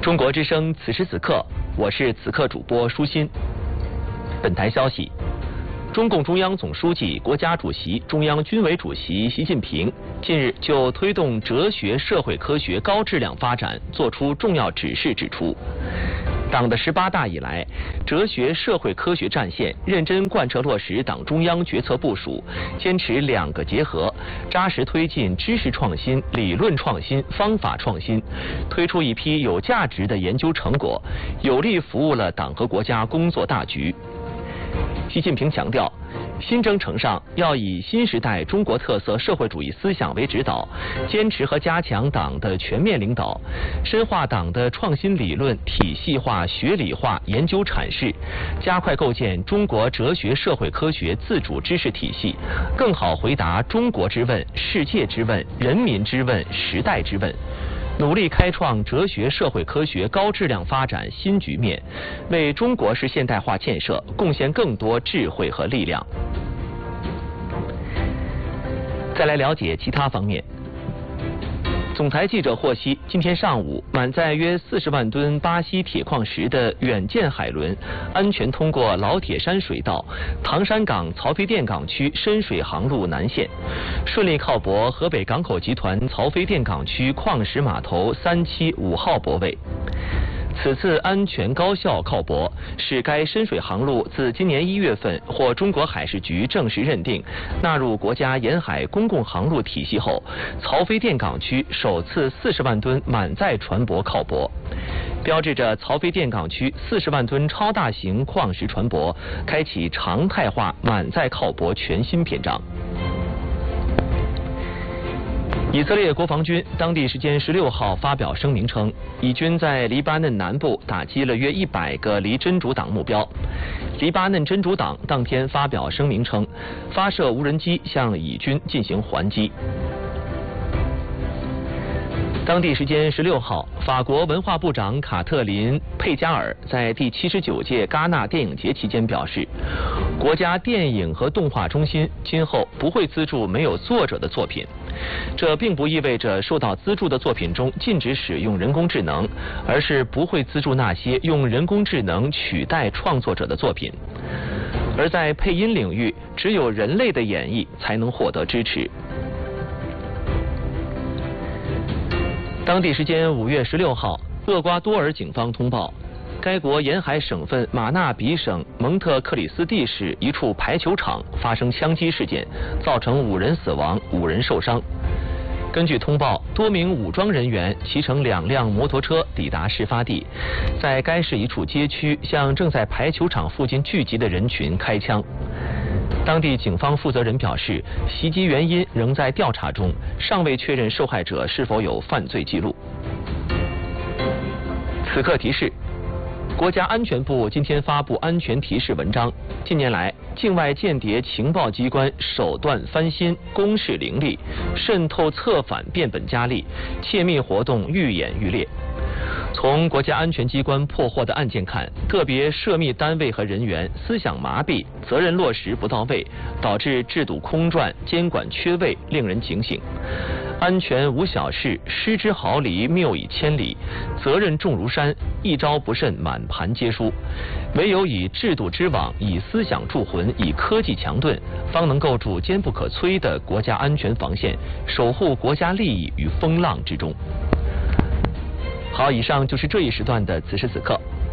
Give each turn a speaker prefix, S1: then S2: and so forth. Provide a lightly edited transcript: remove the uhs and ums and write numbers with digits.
S1: 中国之声此时此刻，我是此刻主播舒心。本台消息，中共中央总书记、国家主席、中央军委主席习近平近日就推动哲学社会科学高质量发展作出重要指示，指出，党的18大以来，哲学社会科学战线认真贯彻落实党中央决策部署，坚持两个结合，扎实推进知识创新、理论创新、方法创新，推出一批有价值的研究成果，有力服务了党和国家工作大局。习近平强调，新征程上要以新时代中国特色社会主义思想为指导，坚持和加强党的全面领导，深化党的创新理论体系化、学理化研究阐释，加快构建中国哲学社会科学自主知识体系，更好回答中国之问、世界之问、人民之问、时代之问。努力开创哲学社会科学高质量发展新局面，为中国式现代化建设贡献更多智慧和力量。再来了解其他方面。总台记者获悉，今天上午，满载约40万吨巴西铁矿石的远见海轮安全通过老铁山水道、唐山港曹妃甸港区深水航路南线，顺利靠泊河北港口集团曹妃甸港区矿石码头3期5号泊位。此次安全高效靠泊，是该深水航路自今年1月份获中国海事局正式认定，纳入国家沿海公共航路体系后，曹妃甸港区首次40万吨满载船舶靠泊，标志着曹妃甸港区40万吨超大型矿石船舶开启常态化满载靠泊全新篇章。以色列国防军当地时间16号发表声明称，以军在黎巴嫩南部打击了约100个离真主党目标。黎巴嫩真主党当天发表声明称，发射无人机向以军进行还击。当地时间16号，法国文化部长卡特琳·佩加尔在第79届戛纳电影节期间表示，国家电影和动画中心今后不会资助没有作者的作品。这并不意味着受到资助的作品中禁止使用人工智能，而是不会资助那些用人工智能取代创作者的作品。而在配音领域，只有人类的演绎才能获得支持。当地时间5月16号，厄瓜多尔警方通报，该国沿海省份马纳比省蒙特克里斯蒂市一处排球场发生枪击事件，造成5人死亡、5人受伤。根据通报，多名武装人员骑乘2辆摩托车抵达事发地，在该市一处街区向正在排球场附近聚集的人群开枪。当地警方负责人表示，袭击原因仍在调查中，尚未确认受害者是否有犯罪记录。此刻提示，国家安全部今天发布安全提示文章。近年来，境外间谍情报机关手段翻新，攻势凌厉，渗透策反变本加厉，窃密活动愈演愈烈。从国家安全机关破获的案件看，个别涉密单位和人员思想麻痹，责任落实不到位，导致制度空转、监管缺位，令人警醒。安全无小事，失之毫厘，谬以千里，责任重如山，一招不慎，满盘皆输。唯有以制度织网，以思想铸魂，以科技强盾，方能构筑坚不可摧的国家安全防线，守护国家利益于风浪之中。好，以上就是这一时段的此时此刻，